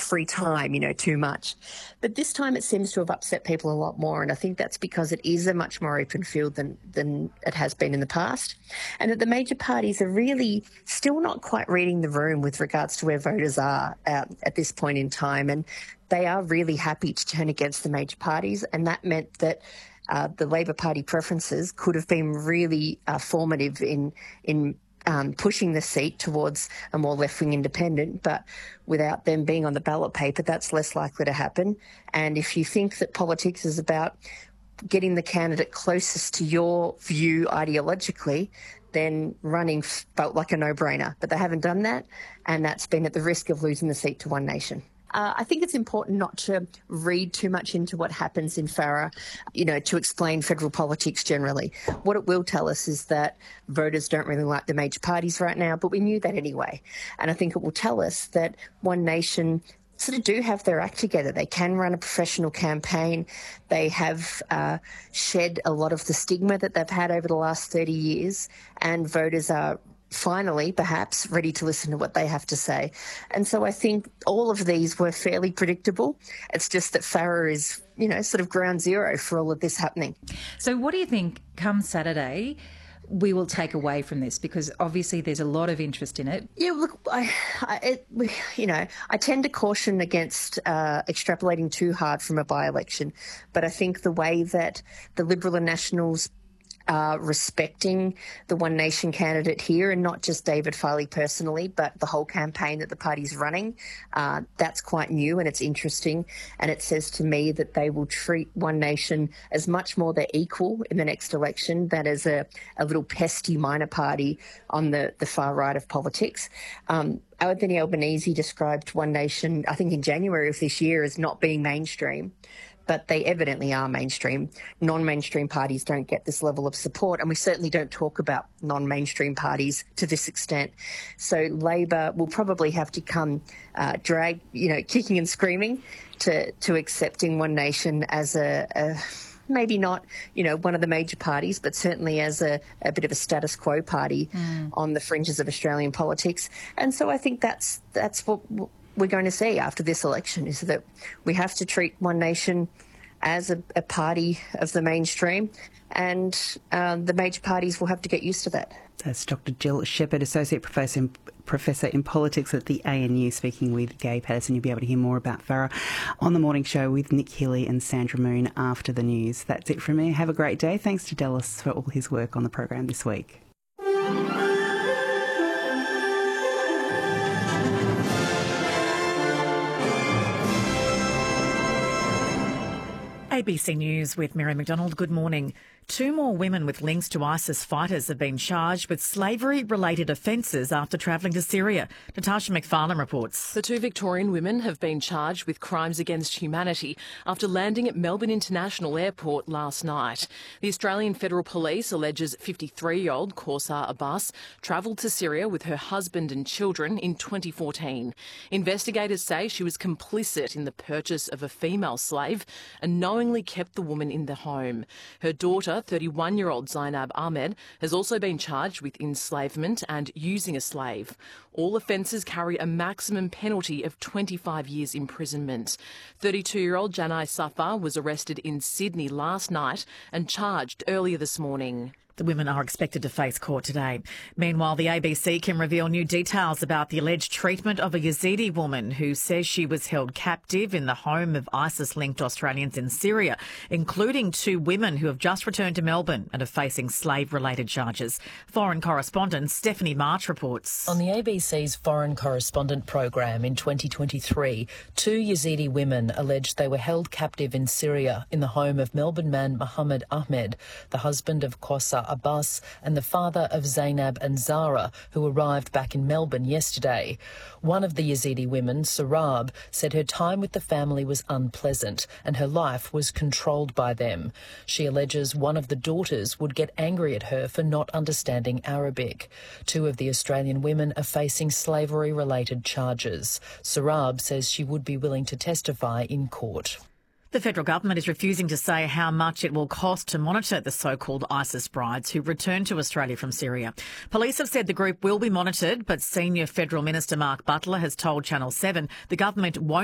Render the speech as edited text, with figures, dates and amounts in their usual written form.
free time, too much. But this time it seems to have upset people a lot more, and I think that's because it is a much more open field than it has been in the past, and that the major parties are really still not quite reading the room with regards to where voters are at this point in time, and they are really happy to turn against the major parties, and that meant that the Labor Party preferences could have been really formative in pushing the seat towards a more left-wing independent, but without them being on the ballot paper, that's less likely to happen. And if you think that politics is about getting the candidate closest to your view ideologically, then running felt like a no-brainer. But they haven't done that, and that's been at the risk of losing the seat to One Nation. I think it's important not to read too much into what happens in Farrer, to explain federal politics generally. What it will tell us is that voters don't really like the major parties right now, but we knew that anyway. And I think it will tell us that One Nation sort of do have their act together. They can run a professional campaign. They have shed a lot of the stigma that they've had over the last 30 years, and voters are finally, perhaps, ready to listen to what they have to say. And so I think all of these were fairly predictable. It's just that Farrer is, sort of ground zero for all of this happening. So what do you think come Saturday we will take away from this? Because obviously there's a lot of interest in it. Yeah, look, I tend to caution against extrapolating too hard from a by-election, but I think the way that the Liberal and Nationals respecting the One Nation candidate here, and not just David Farley personally, but the whole campaign that the party's running, that's quite new and it's interesting. And it says to me that they will treat One Nation as much more their equal in the next election than as a little pesty minor party on the far right of politics. Anthony Albanese described One Nation, I think in January of this year, as not being mainstream. But they evidently are mainstream. Non-mainstream parties don't get this level of support, and we certainly don't talk about non-mainstream parties to this extent. So Labor will probably have to come drag, kicking and screaming to accepting One Nation as a maybe not, one of the major parties, but certainly as a bit of a status quo party on the fringes of Australian politics. And so I think that's what we're going to see after this election, is that we have to treat One Nation as a party of the mainstream, and the major parties will have to get used to that. That's Dr. Jill Shepherd, Associate Professor in Politics at the ANU, speaking with Gai Patterson. You'll be able to hear more about Farrer on The Morning Show with Nick Healy and Sandra Moon after the news. That's it from me. Have a great day. Thanks to Dallas for all his work on the program this week. ABC News with Mary McDonald. Good morning. 2 more women with links to ISIS fighters have been charged with slavery-related offences after travelling to Syria. Natasha McFarlane reports. The 2 Victorian women have been charged with crimes against humanity after landing at Melbourne International Airport last night. The Australian Federal Police alleges 53-year-old Kaussar Abbas travelled to Syria with her husband and children in 2014. Investigators say she was complicit in the purchase of a female slave and knowingly kept the woman in the home. Her daughter, 31-year-old Zainab Ahmed, has also been charged with enslavement and using a slave. All offences carry a maximum penalty of 25 years imprisonment. 32-year-old Janai Safar was arrested in Sydney last night and charged earlier this morning. The women are expected to face court today. Meanwhile, the ABC can reveal new details about the alleged treatment of a Yazidi woman who says she was held captive in the home of ISIS-linked Australians in Syria, including 2 women who have just returned to Melbourne and are facing slave-related charges. Foreign correspondent Stephanie March reports. On the ABC's Foreign Correspondent program in 2023, 2 Yazidi women alleged they were held captive in Syria in the home of Melbourne man Mohammed Ahmed, the husband of Kaussar Abbas and the father of Zainab and Zara, who arrived back in Melbourne yesterday. One of the Yazidi women, Sarab, said her time with the family was unpleasant and her life was controlled by them. She alleges one of the daughters would get angry at her for not understanding Arabic. 2 of the Australian women are facing slavery-related charges. Sarab says she would be willing to testify in court. The federal government is refusing to say how much it will cost to monitor the so-called ISIS brides who returned to Australia from Syria. Police have said the group will be monitored, but Senior Federal Minister Mark Butler has told Channel 7 the government won't